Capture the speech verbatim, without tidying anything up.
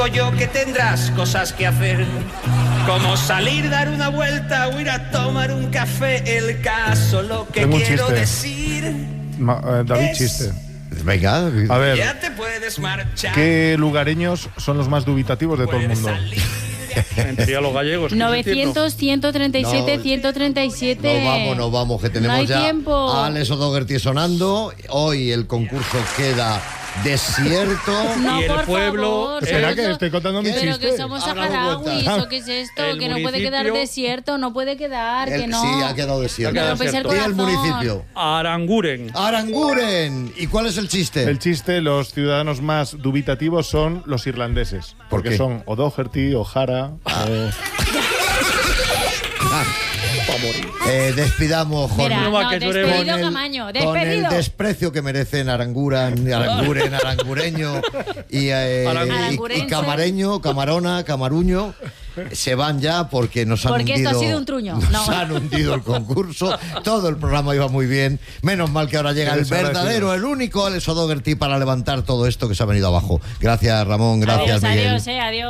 Yo que tendrás cosas que hacer, como salir, dar una vuelta o ir a tomar un café. El caso, lo que Tengo un quiero chiste. decir Ma- eh, David, es- chiste. Venga. A ver, Ya te puedes marchar. ¿qué lugareños son los más dubitativos de todo el Puedes mundo? salir de aquí. Entre los gallegos. novecientos, ciento treinta y siete, No, ciento treinta y siete. Nos vamos, nos vamos, que tenemos No hay ya tiempo. a Alex O'Doherty sonando. Hoy el concurso queda desierto. No, Y el por pueblo- favor, Espera somos- que estoy contando mi Pero chiste. que somos Ahora me saharauis, cuentas. ¿o qué es esto? El Que no puede quedar municipio- desierto, no puede quedar, El- que no. Sí, ha quedado desierto. Ha quedado No rompéis el desierto. Y el corazón. municipio. Aranguren. Aranguren. ¿Y cuál es el chiste? El chiste, los ciudadanos más dubitativos son los irlandeses. ¿Por Porque qué? son O'Doherty, O'Hara. eh, Eh, despidamos con, Mira, No va, no, que tú eres- despedido con el- Camaño, con el despedido. desprecio que merecen Aranguran, Aranguren, Arangureño y, eh, Arangu- y- y Camareño, Camarona, Camaruño. Se van ya porque nos han Porque esto hundido. ha sido un truño. Nos No. han hundido el concurso. Todo el programa iba muy bien. Menos mal que ahora llega Qué el verdadero, desagradecidos. el único Alex O'Doherty para levantar todo esto que se ha venido abajo. Gracias, Ramón. Gracias, Adiós, Miguel. adiós, eh, adiós.